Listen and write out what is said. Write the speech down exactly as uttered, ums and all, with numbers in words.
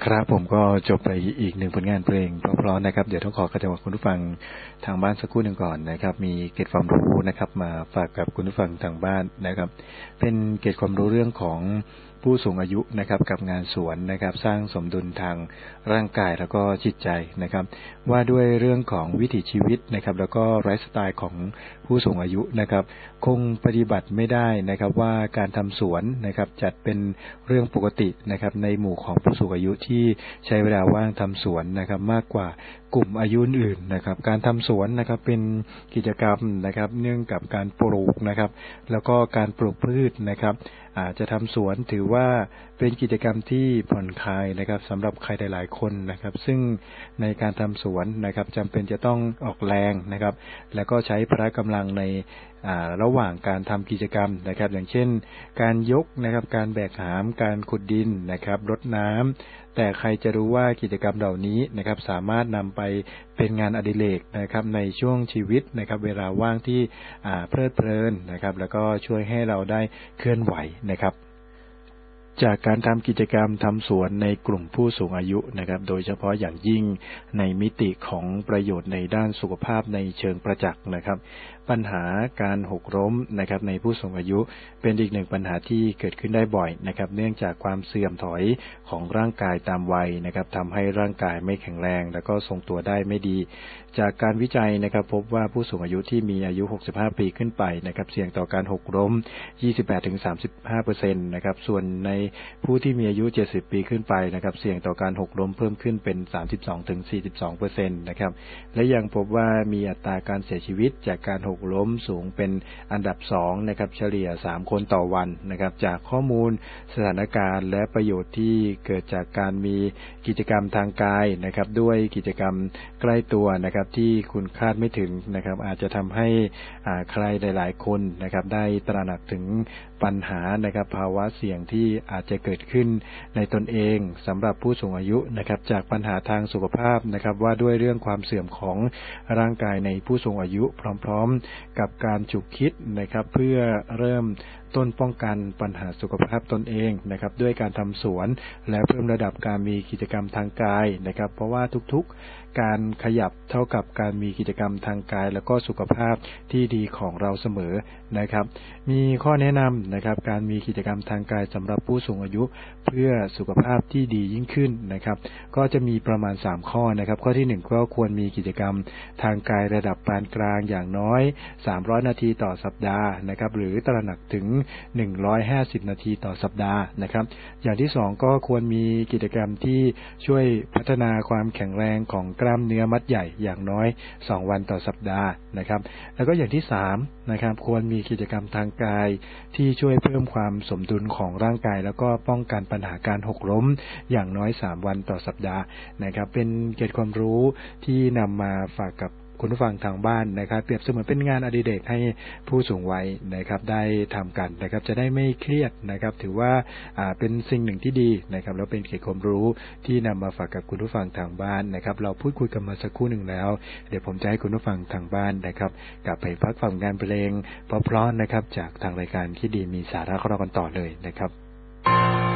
ครับผมก็จบไปอีกหนึ่งผลงานเพลงเพราะๆนะครับเดี๋ยวต้องขอกระจายคุณผู้ฟังทางบ้านสักครู่หนึ่งก่อนนะครับมีเกร็ดความรู้นะครับมาฝากกับคุณผู้ฟังทางบ้านนะครับเป็นเกร็ดความรู้เรื่องของผู้สูงอายุนะครับกับงานสวนนะครับสร้างสมดุลทางร่างกายแล้วก็จิตใจนะครับว่าด้วยเรื่องของวิถีชีวิตนะครับแล้วก็ไลฟ์สไตล์ของผู้สูงอายุนะครับคงปฏิบัติไม่ได้นะครับว่าการทำสวนนะครับจัดเป็นเรื่องปกตินะครับในหมู่ของผู้สูงอายุที่ใช้เวลาว่างทำสวนนะครับมากกว่ากลุ่มอายุอื่นนะครับการทำสวนนะครับเป็นกิจกรรมนะครับเนื่องกับการปลูกนะครับแล้วก็การปลูกพืชนะครับอาจจะทำสวนถือว่าเป็นกิจกรรมที่ผ่อนคลายนะครับสำหรับใครหลายๆคนนะครับซึ่งในการทำสวนนะครับจำเป็นจะต้องออกแรงนะครับแล้วก็ใช้พละกำลังในระหว่างการทำกิจกรรมนะครับอย่างเช่นการยกนะครับการแบกหามการขุดดินนะครับรดน้ำแต่ใครจะรู้ว่ากิจกรรมเหล่านี้นะครับสามารถนำไปเป็นงานอดิเรกนะครับในช่วงชีวิตนะครับเวลาว่างที่เพลิดเพลินนะครับแล้วก็ช่วยให้เราได้เคลื่อนไหวนะครับจากการทำกิจกรรมทำสวนในกลุ่มผู้สูงอายุนะครับโดยเฉพาะอย่างยิ่งในมิติของประโยชน์ในด้านสุขภาพในเชิงประจักษ์นะครับปัญหาการหกล้มนะครับในผู้สูงอายุเป็นอีกหนึ่งปัญหาที่เกิดขึ้นได้บ่อยนะครับเนื่องจากความเสื่อมถอยของร่างกายตามวัยนะครับทำให้ร่างกายไม่แข็งแรงแล้วก็ทรงตัวได้ไม่ดีจากการวิจัยนะครับพบว่าผู้สูงอายุที่มีอายุหกสิบห้าปีขึ้นไปนะครับเสี่ยงต่อการหกล้ม ยี่สิบแปดถึงสามสิบห้าเปอร์เซ็นต์ นะครับส่วนในผู้ที่มีอายุเจ็ดสิบปีขึ้นไปนะครับเสี่ยงต่อการหกล้มเพิ่มขึ้นเป็น สามสิบสองถึงสี่สิบสองเปอร์เซ็นต์ นะครับและยังพบว่ามีอัตราการเสียชีวิตจากการหกล้มสูงเป็นอันดับสองนะครับเฉลี่ยสามคนต่อวันนะครับจากข้อมูลสถานการณ์และประโยชน์ที่เกิดจากการมีกิจกรรมทางกายนะครับด้วยกิจกรรมใกล้ตัวนะครับที่คุณคาดไม่ถึงนะครับอาจจะทำให้ใครหลายๆคนนะครับได้ตระหนักถึงปัญหานะครับภาวะเสี่ยงที่อาจจะเกิดขึ้นในตนเองสำหรับผู้สูงอายุนะครับจากปัญหาทางสุขภาพนะครับว่าด้วยเรื่องความเสื่อมของร่างกายในผู้สูงอายุพร้อมๆกับการฉุกคิดนะครับเพื่อเริ่มต้นป้องกันปัญหาสุขภาพตนเองนะครับด้วยการทำสวนและเพิ่มระดับการมีกิจกรรมทางกายนะครับเพราะว่าทุกๆการขยับเท่ากับการมีกิจกรรมทางกายแล้วก็สุขภาพที่ดีของเราเสมอนะครับมีข้อแนะนำนะครับการมีกิจกรรมทางกายสำหรับผู้สูงอายุเพื่อสุขภาพที่ดียิ่งขึ้นนะครับก็จะมีประมาณสามข้อนะครับข้อที่หนึ่งก็ควรมีกิจกรรมทางกายระดับปานกลางอย่างน้อยสามร้อยนาทีต่อสัปดาห์นะครับหรือตระหนักถึงหนึ่งร้อยห้าสิบนาทีต่อสัปดาห์นะครับอย่างที่สองก็ควรมีกิจกรรมที่ช่วยพัฒนาความแข็งแรงของกล้ามเนื้อมัดใหญ่อย่างน้อยสองวันต่อสัปดาห์นะครับแล้วก็อย่างที่สามนะครับควรมีกิจกรรมทางกายที่ช่วยเพิ่มความสมดุลของร่างกายแล้วก็ป้องกันปัญหาการหกล้มอย่างน้อยสามวันต่อสัปดาห์นะครับเป็นเกร็ดความรู้ที่นำมาฝากกับคุณผู้ฟังทางบ้านนะครับเปรียบเสมือนเป็นงานอดิเรกให้ผู้สูงวัยนะครับได้ทำกันนะครับจะได้ไม่เครียดนะครับถือว่าอ่าเป็นสิ่งหนึ่งที่ดีนะครับแล้วเป็นเกร็ดความรู้ที่นำมาฝากกับคุณผู้ฟังทางบ้านนะครับเราพูดคุยกันมาสักครู่หนึ่งแล้วเดี๋ยวผมจะให้คุณผู้ฟังทางบ้านนะครับกลับไปพักฟังงานเพลงเพราะๆนะครับจากทางรายการที่ดีมีสาระของเรากันต่อเลยนะครับ